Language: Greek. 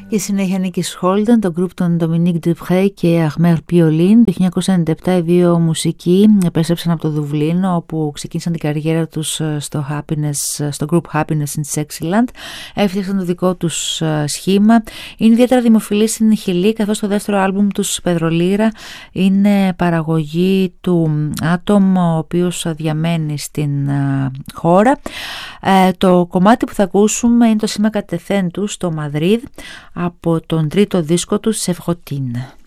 Και συνέχεια Νίκη Χόλντεν, το γκρουπ των Dominique Dupre και Ahmer Piolin. Το 1997 οι δύο μουσικοί επέστρεψαν από το Δουβλίνο, όπου ξεκίνησαν την καριέρα τους στο group Happiness in Sexyland. Έφτιαξαν το δικό τους σχήμα. Είναι ιδιαίτερα δημοφιλή στην Χιλή, καθώς το δεύτερο άλμπουμ τους, Pedrolira, είναι παραγωγή του Atom, ο οποίος διαμένει στην χώρα. Το κομμάτι που θα ακούσουμε είναι το σήμα κατεθέν του στο Μαδρίδ, από τον τρίτο δίσκο του Σεφχοτίν.